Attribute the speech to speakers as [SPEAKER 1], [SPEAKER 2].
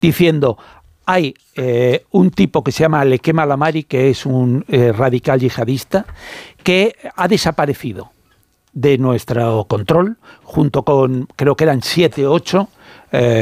[SPEAKER 1] diciendo: hay un tipo que se llama Lekem Alamari, que es un radical yihadista, que ha desaparecido de nuestro control, junto con, creo que eran 7 o 8